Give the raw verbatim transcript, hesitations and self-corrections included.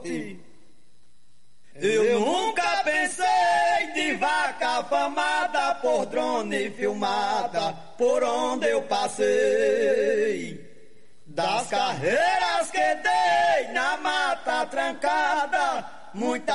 morte. Eu nunca pensei de vaca famada por drone filmada, por onde eu passei. Das carreiras que dei na mata trancada, muita